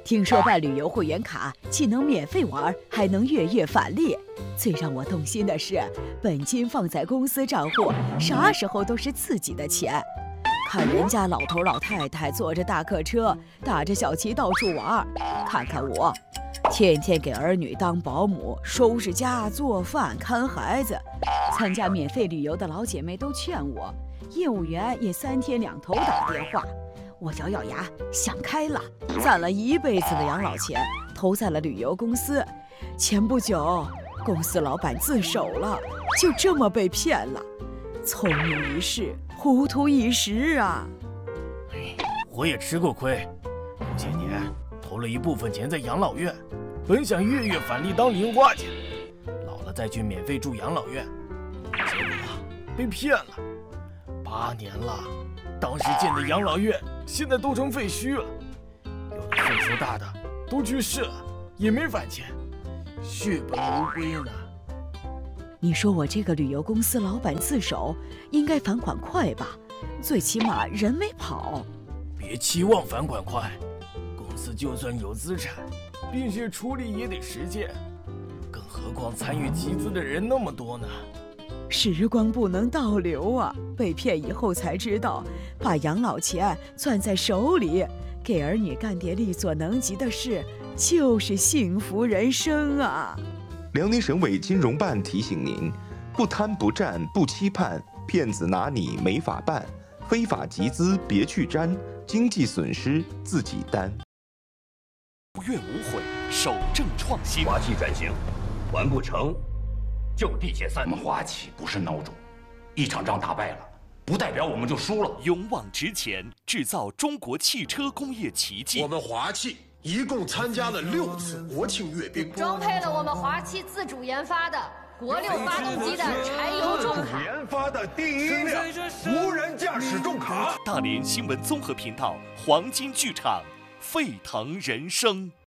听说办旅游会员卡既能免费玩，还能月月返利。最让我动心的是，本金放在公司账户，啥时候都是自己的钱。看人家老头老太太坐着大客车，打着小旗到处玩，看看我，天天给儿女当保姆，收拾家、做饭、看孩子。参加免费旅游的老姐妹都劝我，业务员也3天2头打电话。我咬咬牙，想开了，攒了一辈子的养老钱，投在了旅游公司。前不久，公司老板自首了，就这么被骗了。聪明一世，糊涂一时啊！ 我也吃过亏，这些年投了一部分钱在养老院，本想月月返利当零花钱，老了再去免费住养老院，结果被骗了。8年了，当时建的养老院现在都成废墟了，有的岁数大的都去世了，也没返钱，血本无归呢。 你说我这个旅游公司老板自首，应该返款快吧？最起码人没跑。 别期望返款快，公司就算有资产，并且处理也得时间，更何况参与集资的人那么多呢。 时光不能倒流啊！被骗以后才知道，把养老钱攥在手里，给儿女干点力所能及的事，就是幸福人生啊！ 辽宁省委金融办提醒您：不贪不占不期盼，骗子拿你没法办，非法集资别去沾，经济损失自己担。 无怨无悔，守正创新。 华企转型，完不成就地解散。 我们华企不是孬种，一场仗打败了，不代表我们就输了。 勇往直前，制造中国汽车工业奇迹。 我们华企一共参加了6次国庆阅兵， 装配了我们华企自主研发的国6发动机的柴油重卡， 研发的第1辆无人驾驶重卡。 大连新闻综合频道黄金剧场，沸腾人生。